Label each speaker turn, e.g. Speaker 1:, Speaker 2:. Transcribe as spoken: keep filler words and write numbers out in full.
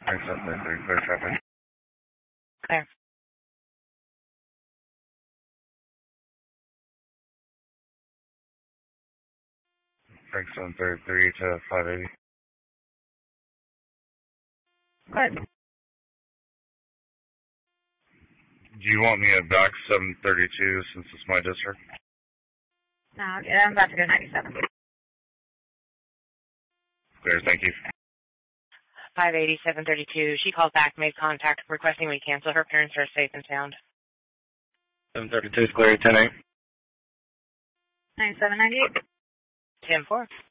Speaker 1: Thanks, seven thirty-three, clear traffic.
Speaker 2: Clear.
Speaker 1: Frank seven thirty-three to five eighty.
Speaker 2: Good.
Speaker 1: Do you want me at back seven thirty-two since it's my district?
Speaker 2: No, I'm about to go ninety-seven.
Speaker 1: Clear, thank you.
Speaker 2: five eighty, seven thirty-two. She called back, made contact, requesting we cancel. Her parents are safe and sound.
Speaker 1: seven thirty-two is clear, ten eight.
Speaker 2: ninety-seven ninety-eight. ten four.